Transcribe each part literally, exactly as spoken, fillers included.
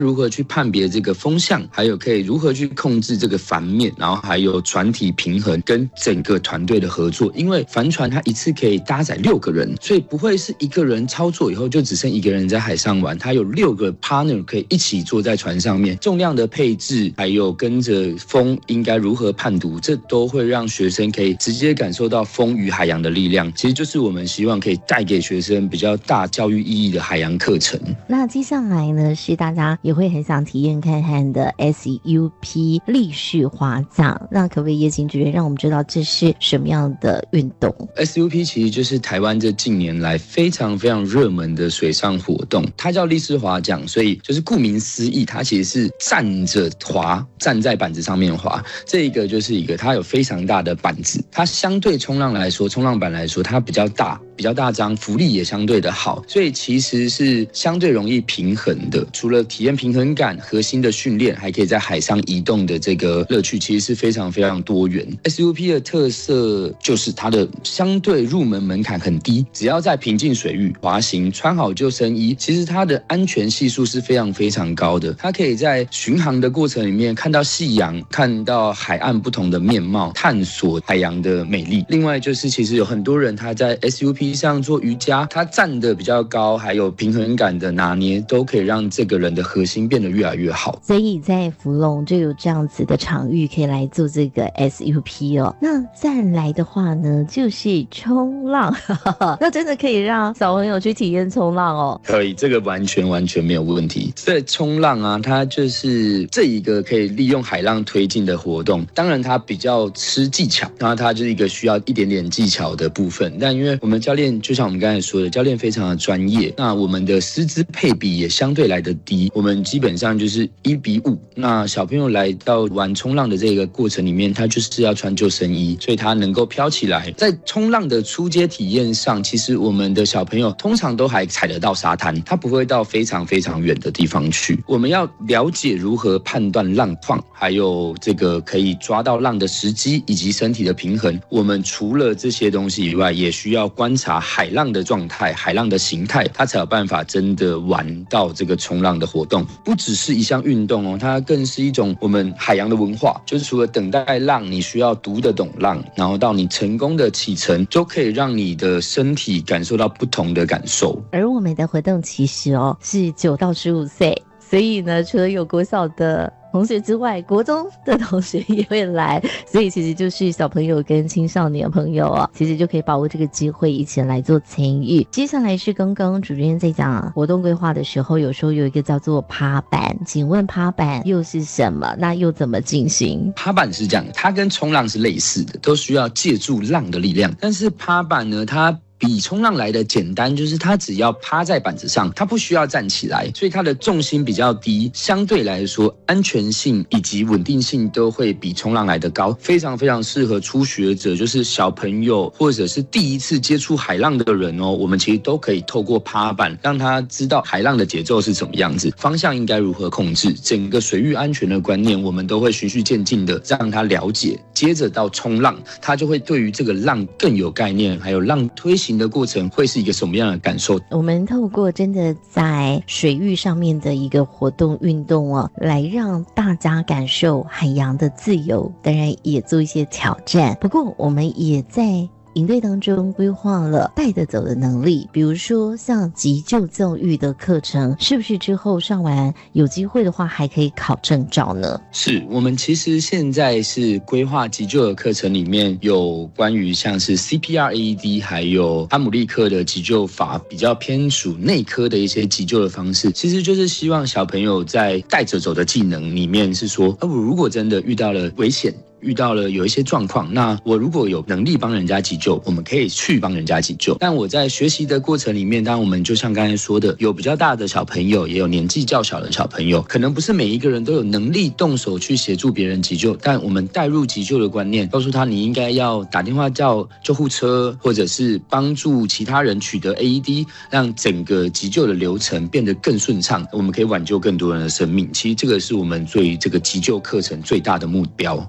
如何去判别这个风向，还有可以如何去控制这个帆面，然后还有船体平衡跟整个团队的合作。因为帆船它一次可以搭载六个人，所以不会是一个人操作以后就只剩一个人在海上玩，它有六个 partner 可以一起坐在船上面，重量的配置，还有跟着风应该如何判读，这都会让学生可以直接感受到风与海洋的力量。其实就是我们希望可以带给学生比较大教育意义的海洋课程。 那接下来呢，是大家也会很想体验看看的 S U P 立式滑桨，那可不可以也请主任让我们知道这是什么样的运动？ S U P 其实就是台湾这近年来非常非常热门的水上活动，它叫立式滑桨，所以就是顾名思义，它其实是站着滑，站在板子上面滑。这个就是一个它有非常大的板子，它相对冲浪来说，冲浪板来说它比较大比较大张，浮力也相对的好，所以其实是相对容易平衡的。除了体验平衡感、核心的训练，还可以在海上移动的这个乐趣，其实是非常非常多元。S U P 的特色就是它的相对入门门槛很低，只要在平静水域滑行，穿好救生衣，其实它的安全系数是非常非常高的。它可以在巡航的过程里面看到夕阳，看到海岸不同的面貌，探索海洋的美丽。另外就是其实有很多人他在 S U P 上做瑜伽，他站得比较高，还有平衡感的拿捏，都可以让这个人的核心变得越来越好。 所以在福隆就有这样子的场域可以来做这个 S U P 哦。那再来的话呢，就是冲浪那真的可以让小朋友去体验冲浪哦？ 可以，这个完全完全没有问题。在冲浪啊，它就是这一个可以利用海浪推进的活动，当然它比较吃技巧，然后它就是一个需要一点点技巧的部分。但因为我们教练就像我们刚才说的，教练非常的专业，那我们的师资配比也相对来的低，我们基本上就是一比五。那小朋友来到玩冲浪的这个过程里面，他就是要穿救生衣，所以他能够飘起来。在冲浪的初阶体验上，其实我们的小朋友通常都还踩得到沙滩，他不会到非常非常远的地方去。我们要了解如何判断浪况，还有这个可以抓到浪的时机以及身体的平衡。我们除了这些东西以外，也需要观察海浪的状态、海浪的形态，他才有办法真的玩到这个冲浪的活动。不只是一项运动哦，它更是一种我们海洋的文化。就是除了等待浪，你需要读得懂浪，然后到你成功的启程，就可以让你的身体感受到不同的感受。 而我们的活动其实哦是九到十五岁，所以呢，除了有国小的同学之外，国中的同学也会来，所以其实就是小朋友跟青少年朋友啊，其实就可以把握这个机会一起来做参与。接下来是刚刚主任在讲活动规划的时候，有时候有一个叫做趴板，请问趴板又是什么？那又怎么进行？ 趴板是这样，它跟冲浪是类似的，都需要借助浪的力量，但是趴板呢，它比冲浪来的简单，就是它只要趴在板子上，它不需要站起来，所以它的重心比较低，相对来说安全性以及稳定性都会比冲浪来的高，非常非常适合初学者，就是小朋友或者是第一次接触海浪的人哦，我们其实都可以透过趴板让他知道海浪的节奏是怎么样子，方向应该如何控制，整个水域安全的观念我们都会循序渐进的让他了解，接着到冲浪，他就会对于这个浪更有概念，还有浪推行的过程会是一个什么样的感受。 我们透过真的在水域上面的一个活动运动哦，来让大家感受海洋的自由，当然也做一些挑战。不过我们也在营队当中规划了带得走的能力，比如说像急救教育的课程，是不是之后上完有机会的话还可以考证照呢？ 是，我们其实现在是规划急救的课程里面有关于像是 C P R A E D 还有哈姆立克的急救法，比较偏属内科的一些急救的方式，其实就是希望小朋友在带着走的技能里面是说，呃，我如果真的遇到了危险，遇到了有一些状况，那我如果有能力帮人家急救，我们可以去帮人家急救。但我在学习的过程里面，当然我们就像刚才说的，有比较大的小朋友，也有年纪较小的小朋友，可能不是每一个人都有能力动手去协助别人急救，但我们带入急救的观念，告诉他你应该要打电话叫救护车，或者是帮助其他人取得 A E D， 让整个急救的流程变得更顺畅，我们可以挽救更多人的生命。其实这个是我们对于这个急救课程最大的目标。 那如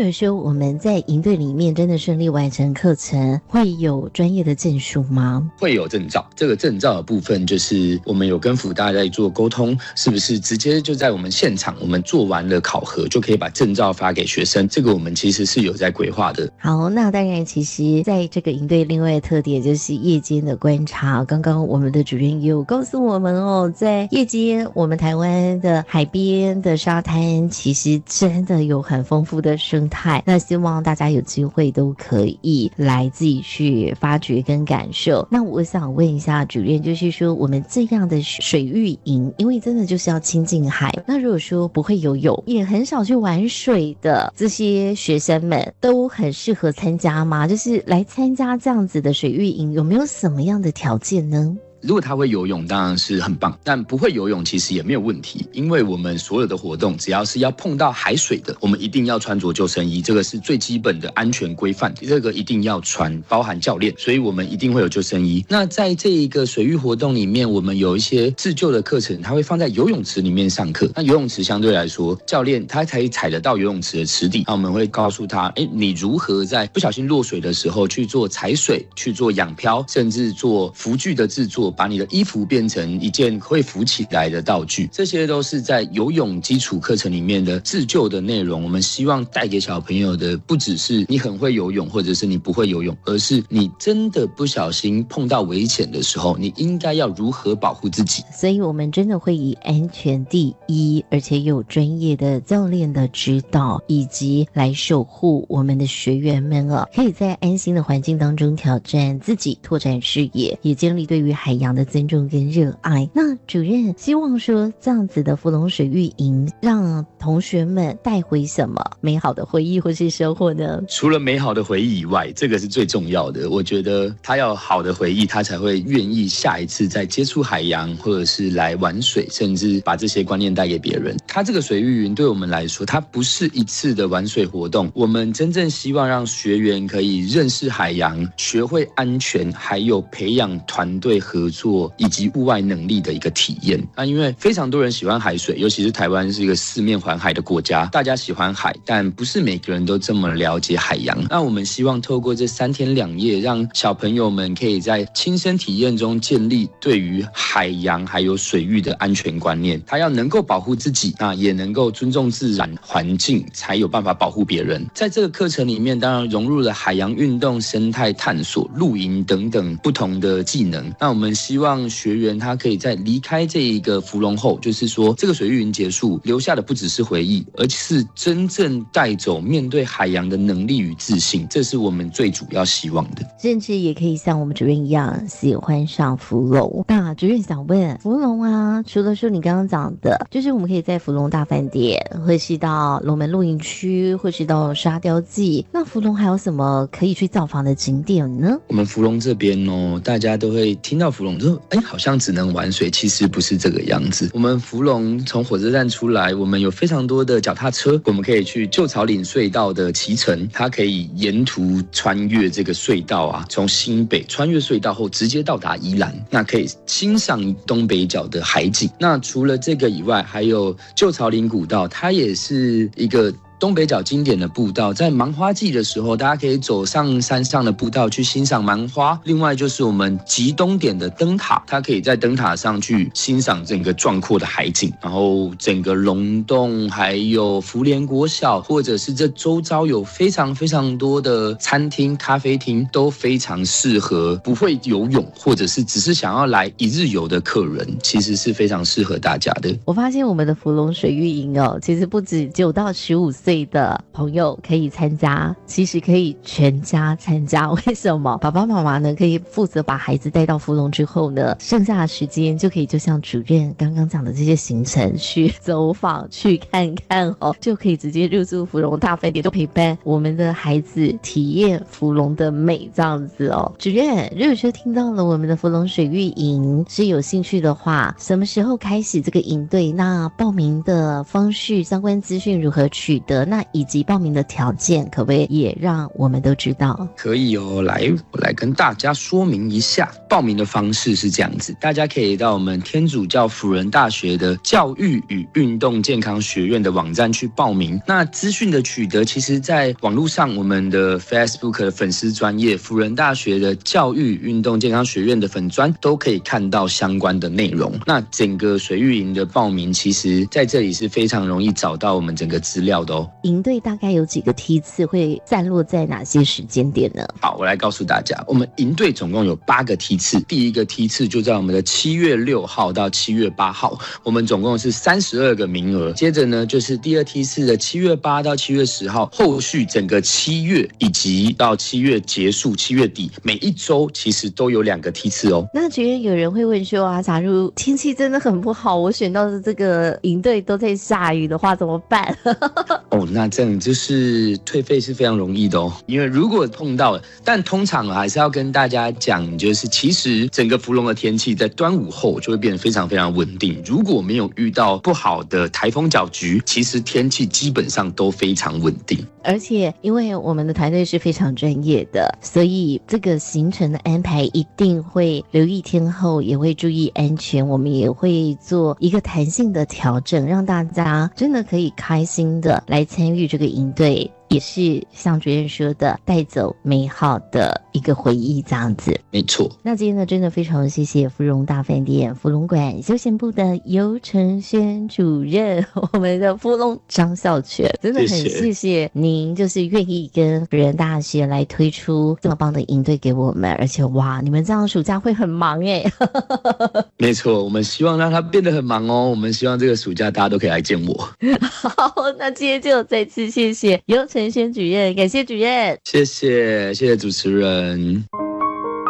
如果说我们在营队里面真的顺利完成课程，会有专业的证书吗？ 会有证照，这个证照的部分就是我们有跟辅大在做沟通，是不是直接就在我们现场我们做完了考核就可以把证照发给学生，这个我们其实是有在规划的。 好，那当然其实在这个营队另外的特点就是夜间的观察，刚刚我们的主任也有告诉我们哦，在夜间我们台湾的海边的沙滩其实真的有很丰富的生态，那希望大家有机会都可以来自己去发掘跟感受。那我想问一下主任，就是说我们这样的水域营，因为真的就是要亲近海，那如果说不会游泳也很少去玩水的这些学生们都很适合参加吗？就是来参加这样子的水域营有没有什么样的条件呢？ 如果他会游泳当然是很棒，但不会游泳其实也没有问题，因为我们所有的活动只要是要碰到海水的，我们一定要穿着救生衣，这个是最基本的安全规范，这个一定要穿，包含教练，所以我们一定会有救生衣。那在这一个水域活动里面，我们有一些自救的课程，它会放在游泳池里面上课。那游泳池相对来说，教练他才踩得到游泳池的池底，那我们会告诉他，哎，你如何在不小心落水的时候去做踩水，去做仰漂，甚至做浮具的制作，把你的衣服变成一件会浮起来的道具，这些都是在游泳基础课程里面的自救的内容。我们希望带给小朋友的不只是你很会游泳，或者是你不会游泳，而是你真的不小心碰到危险的时候，你应该要如何保护自己。 所以我们真的会以安全第一，而且有专业的教练的指导，以及来守护我们的学员们啊，可以在安心的环境当中挑战自己，拓展视野，也建立对于海洋的尊重跟热爱。那主任希望说这样子的福隆水域营让同学们带回什么美好的回忆或是收获呢？ 除了美好的回忆以外，这个是最重要的。我觉得他要好的回忆，他才会愿意下一次再接触海洋，或者是来玩水，甚至把这些观念带给别人。他这个水域营对我们来说，它不是一次的玩水活动，我们真正希望让学员可以认识海洋，学会安全，还有培养团队合作以及户外能力的一个体验。那因为非常多人喜欢海水，尤其是台湾是一个四面环海的国家，大家喜欢海，但不是每个人都这么了解海洋。那我们希望透过这三天两夜，让小朋友们可以在亲身体验中建立对于海洋还有水域的安全观念。他要能够保护自己，那也能够尊重自然环境，才有办法保护别人。在这个课程里面，当然融入了海洋运动、生态探索、露营等等不同的技能。那我们希望学员他可以在离开这一个福隆后，就是说这个水域营结束，留下的不只是回忆，而是真正带走面对海洋的能力与自信，这是我们最主要希望的。 甚至也可以像我们主任一样喜欢上福隆。那主任想问，福隆啊，除了说你刚刚讲的，就是我们可以在福隆大饭店，或是到龙门露营区，或是到沙雕记，那福隆还有什么可以去造访的景点呢？ 我们福隆这边哦，大家都会听到福隆就哎，好像只能玩水，其实不是这个样子。我们福隆从火车站出来，我们有非常多的脚踏车，我们可以去旧草岭隧道的骑乘，它可以沿途穿越这个隧道啊，从新北穿越隧道后直接到达宜兰，那可以欣赏东北角的海景。那除了这个以外，还有旧草岭古道，它也是一个东北角经典的步道，在芒花季的时候，大家可以走上山上的步道去欣赏芒花。另外就是我们极东点的灯塔，它可以在灯塔上去欣赏整个壮阔的海景，然后整个龙洞还有福联国小，或者是这周遭有非常非常多的餐厅、咖啡厅，都非常适合不会游泳或者是只是想要来一日游的客人，其实是非常适合大家的。 我发现我们的福隆水域营哦，其实不止九到十五岁的朋友可以参加，其实可以全家参加。为什么？爸爸妈妈呢可以负责把孩子带到福隆之后呢，剩下的时间就可以就像主任刚刚讲的这些行程去走访去看看哦，就可以直接入住福隆大饭店，就陪伴我们的孩子体验福隆的美这样子哦。主任，如果说听到了我们的福隆水域营是有兴趣的话，什么时候开始这个营队？那报名的方式、相关资讯如何取得？ 则，那以及报名的条件，可不可以也让我们都知道？ 可以哦，来，我来跟大家说明一下，报名的方式是这样子，大家可以到我们天主教辅仁大学的教育与运动健康学院的网站去报名。那资讯的取得，其实在网络上，我们的 Facebook 的粉丝专页辅仁大学的教育运动健康学院的粉专都可以看到相关的内容。那整个水域营的报名，其实在这里是非常容易找到我们整个资料的哦。 营队大概有几个梯次，会散落在哪些时间点呢？ 好，我来告诉大家，我们营队总共有八个梯次，第一个梯次就在我们的七月六号到七月八号，我们总共是三十二个名额。接着呢，就是第二梯次的七月八到七月十号，后续整个七月以及到七月结束，七月底每一周其实都有两个梯次哦。 那觉得有人会问说啊，假如天气真的很不好，我选到的这个营队都在下雨的话怎么办？ 哦，那这样就是退费是非常容易的哦，因为如果碰到了，但通常还是要跟大家讲，就是其实整个福隆的天气在端午后就会变得非常非常稳定。如果没有遇到不好的台风搅局，其实天气基本上都非常稳定。 而且因为我们的团队是非常专业的，所以这个行程的安排一定会留意天候，也会注意安全，我们也会做一个弹性的调整，让大家真的可以开心的来参与这个营队，也是像主任说的，带走美好的一个回忆这样子。 没错。 那今天呢，真的非常谢谢芙蓉大饭店芙蓉馆休闲部的游承轩主任，我们的芙蓉张孝全，真的很谢谢您，就是愿意跟辅仁大学来推出这么棒的营队给我们，而且哇，你们这样暑假会很忙耶。 没错，我们希望让它变得很忙哦，我们希望这个暑假大家都可以来见我。 好，那今天就再次谢谢游承轩主任，感谢主任， 谢谢谢谢主持人。